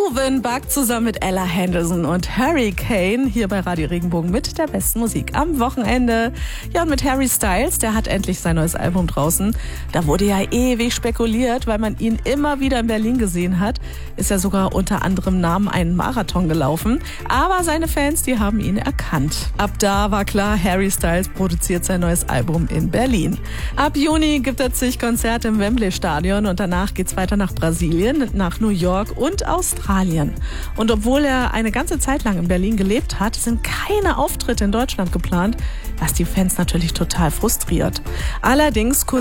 Cloven Buck zusammen mit Ella Henderson und Hurricane hier bei Radio Regenbogen mit der besten Musik am Wochenende. Ja, und mit Harry Styles, der hat endlich sein neues Album draußen. Da wurde ja ewig spekuliert, weil man ihn immer wieder in Berlin gesehen hat. Ist ja sogar unter anderem Namen einen Marathon gelaufen. Aber seine Fans, die haben ihn erkannt. Ab da war klar, Harry Styles produziert sein neues Album in Berlin. Ab Juni gibt er zig Konzerte im Wembley-Stadion und danach geht's weiter nach Brasilien, nach New York und Australien. Und obwohl er eine ganze Zeit lang in Berlin gelebt hat, sind keine Auftritte in Deutschland geplant, was die Fans natürlich total frustriert. Allerdings